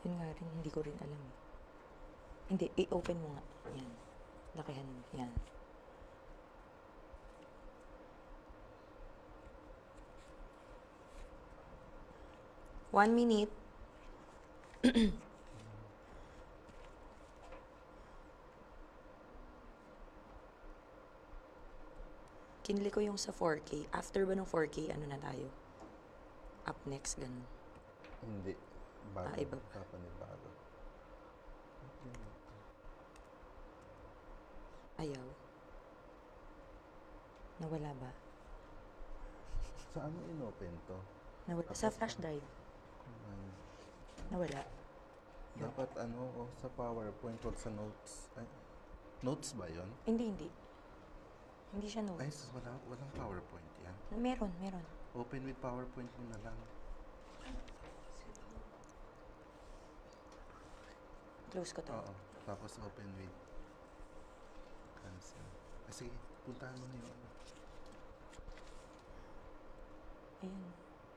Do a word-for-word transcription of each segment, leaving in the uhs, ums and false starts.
Yun nga rin, hindi ko rin alam eh. Hindi, i-open mo nga. Yan. Lakihan mo. Yan. One minute. Kinli ko yung sa four K. After ba ng four K, ano na tayo? Up next, ganun. Hindi. Bago. Ah, iba. Papanibago. Ayaw. Nawala ba? Saan mo inopen to? Nawala. Sa flash drive. Ay, Nawala. Yun. dapat ano, oh, sa PowerPoint, wag sa notes. Ay, notes ba yon? Hindi, hindi. Hindi siya Ay, notes. sus, wala, walang PowerPoint yan. Meron, meron. Open with PowerPoint mo na lang. Close ko to. Oo. Tapos open with cancel. Ah, sige, puntahan mo na yung ano. Ayan.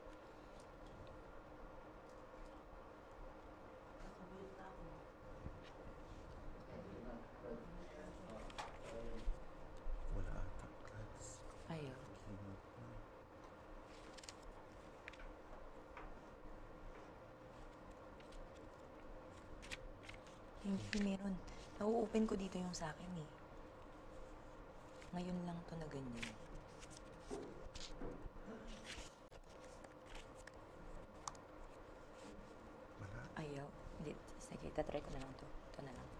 Wala ata, class. Ayaw. Keynote na. Hindi, meron. Na-open ko dito yung sa akin eh. Ngayon lang to na ganyan. Wala. Ayaw. Hindi. Sige, tatry ko na lang to. Ito na lang.